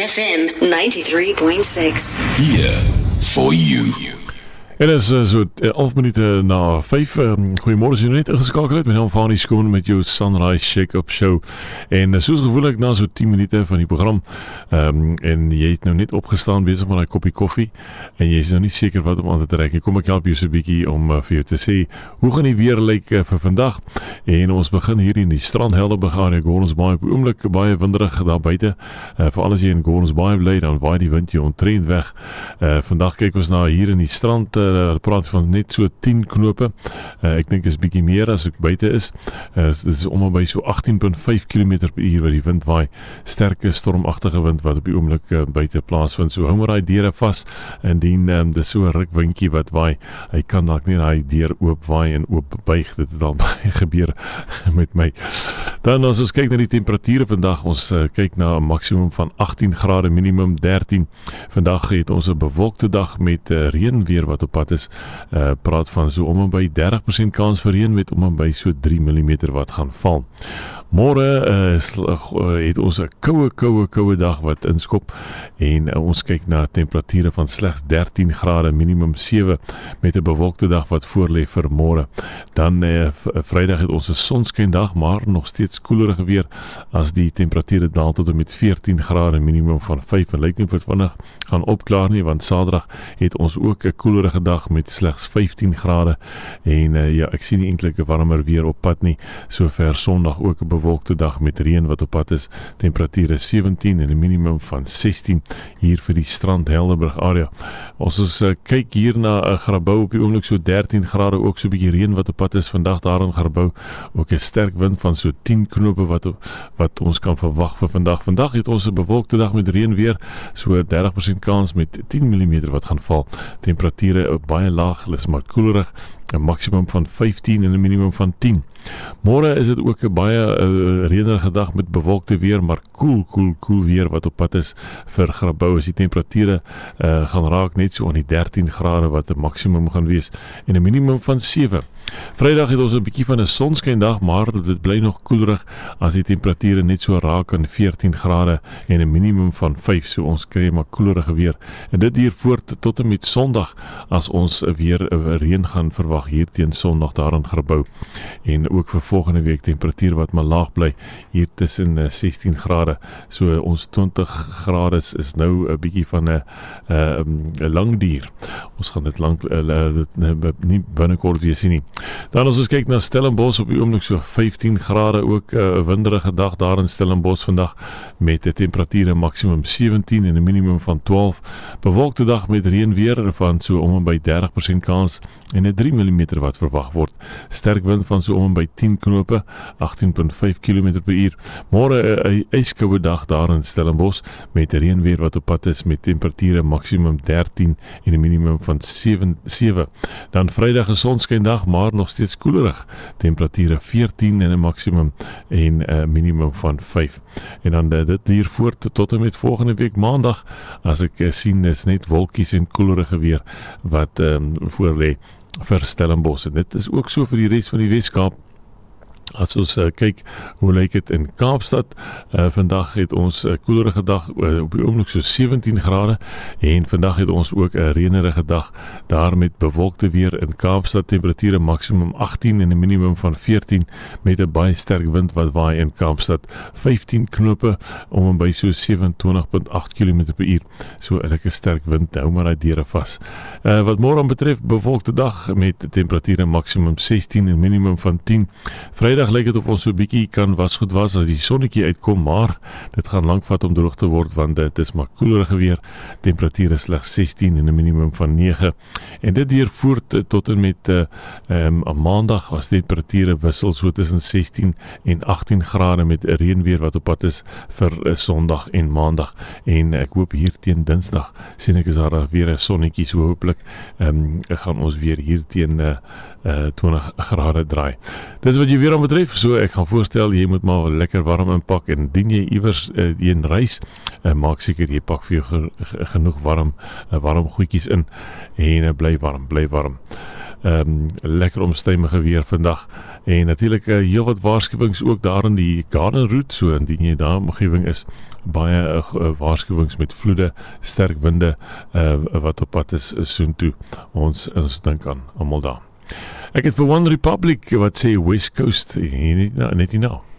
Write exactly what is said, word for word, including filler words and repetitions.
F M ninety-three point six. Here for you. En is uh, so elf minute na vyf. Um, Goeiemôre, as jy net ingeskakel het met hom van die skoon met jou Sunrise Shake-up show. En uh, soos gewoonlik na so tien minute van die program, um, en jy het nou net opgestaan besig met 'n koppie koffie en jy is nou nie seker wat om aan te trek nie. Kom ek help jou so 'n bietjie om uh, vir jou te sê hoe gaan die weer lyk uh, vir vandag. En ons begin hier in die strand Helderberg area, Gordons Bay, op die oomblik baie winderig daar buite. Uh, vir alles jy in Gordons Bay bly, dan waai die wind jou omtrent weg. Uh, vandag kyk ons na hier in die strand. Uh, Hulle praat van net so tien knope. Uh, ek dink is bietjie meer as ek buite is. Uh, dit is om en by so agttien komma vyf kilometer per uur wat die wind waai. Sterke stormagtige wind wat op die oomblik uh, buite plaasvind. So hou maar daai deure vas indien um, dis so 'n rukwindjie wat waai. Hy kan dalk nie daai deur oop waai en oop buig. Dit het al baie gebeur met my. Dan as ons kyk na die temperature vandag, ons uh, kyk na 'n maksimum van agttien grade, minimum dertien. Vandag het ons 'n bewolkte dag met uh, reënweer wat op pad is. Uh, praat van so om en by dertig persent kans vir reën met om en by so drie millimeter wat gaan val. Môre uh, uh, het ons 'n koue, koue, koue dag wat inskop en uh, ons kyk na temperature van slegs dertien grade, minimum sewe met 'n bewolkte dag wat voorlê vir môre. Dan uh, Vrydag het ons 'n sonskyndag, maar nog steeds koelerige weer as die temperature daal tot en met veertien grade, minimum van vyf en lyk nie vir vinnig gaan opklaar nie, want Saterdag het ons ook 'n koelerige dag met slegs vyftien grade en uh, ja, ek sien nie eintlik 'n warmer weer op pad nie. Sover Sondag ook 'n bewolkte dag met reën wat op pad is. Temperature sewentien en 'n minimum van sestien hier vir die strand Helderberg area. Ons is, uh, kyk hier na 'n uh, Grabouw op die oomblik so dertien grade, ook so 'n bietjie reën wat op pad is vandag daar in Grabouw. Ook 'n sterk wind van so tien knope wat wat ons kan verwag vir vandag. Vandag het ons 'n bewolkte dag met reën weer, so dertig persent kans met tien millimeter wat gaan val. Temperature baie laag, is maar koelerig, 'n maksimum van vyftien en 'n minimum van tien. Môre is dit ook 'n baie uh, reënerige dag met bewolkte weer, maar koel, koel, koel weer wat op pad is vir Grabouw. As die temperature uh, gaan raak net so aan die dertien grade wat 'n maksimum gaan wees en 'n minimum van sewe. Vrydag het ons 'n bietjie van 'n sonskyndag, maar dit bly nog koelerig as die temperature net so raak aan veertien grade en 'n minimum van vyf. So ons kry maar koelerige weer. En dit hier voort tot en met Sondag as ons weer 'n reën gaan verwag hier teen Sondag daar in Grabouw. En ook vir volgende week temperatuur wat maar laag bly hier tussen uh, sestien grade. So ons twintig grade is nou 'n bietjie van 'n 'n lang dier. Ons gaan dit lank uh, dit nie binnekort weer sien nie. Dan as ons kyk na Stellenbosch op die oomblik so vyftien grade, ook 'n uh, winderige dag daar in Stellenbosch vandag met 'n temperatuur maksimum sewentien en 'n minimum van twaalf. Bewolkte dag met reënweer van so om en by dertig persent kans en 'n drie millimeter wat verwag word. Sterk wind van so om en by tien knope, agttien komma vyf kilometer per uur. Môre 'n yskoue dag daar in Stellenbosch met reënweer wat op pad is met temperature maksimum dertien en 'n minimum van sewe. Dan Vrydag 'n sonskyndag, maar nog steeds koelerig. Temperature veertien en 'n maksimum en 'n minimum van vyf. En dan dit hier voort tot en met volgende week Maandag, as ek uh, sien is net wolkies en koelerige weer wat um, voorlê vir Stellenbosch. En dit is ook so vir die res van die Weskaap. As ons uh, kyk hoe lyk dit in Kaapstad, uh, vandag het ons 'n uh, koelerige dag, uh, op die oomblik so sewentien grade en vandag het ons ook 'n uh, reënerige dag daar met bewolkte weer in Kaapstad. Temperature maksimum agttien en 'n minimum van veertien met 'n baie sterk wind wat waai in Kaapstad. vyftien knope om en by so sewenentwintig komma agt kilometer per uur. So 'n lekker sterk wind, hou maar daai deure vas. Uh, wat môre betref, bewolkte dag met temperature maksimum sestien en minimum van tien. Vrydag lyk dit of ons so 'n bietjie kan wasgoed was as die sonnetjie uitkom, maar dit gaan lank vat om droog te word want dit is maar koelerige weer. Temperature slegs sestien en 'n minimum van nege. En dit hier voort tot en met 'n uh, um, Maandag as temperature wissel so tussen sestien en agttien grade met 'n reënweer wat op pad is vir uh, Sondag en Maandag. En ek hoop hier teen Dinsdag sien ek is daar weer 'n sonnetjie, so hopelik um, gaan ons weer hier teen uh, uh, twintig grade draai. Dis wat jy weer aan betref, so ek gaan voorstel jy moet maar lekker warm inpak en indien jy iewers uh, een reis, uh, maak seker jy pak vir jou ge, ge, genoeg warm uh, warm goedjies in en uh, bly warm, bly warm. um, lekker omstuimige weer vandag. En natuurlik uh, heel wat waarskuwings ook daar in die Garden Route, so indien jy daar omgewing is, baie uh, waarskuwings met vloede, sterk winde uh, wat op pad is soontoe. Ons, ons dink aan almal daar. Ek het vir One Republic wat sê West Coast, net nie nou.